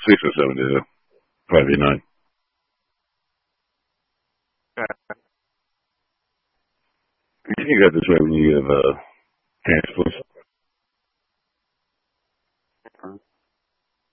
6 or 7 days. Probably 9. You got this right when you have pants, please.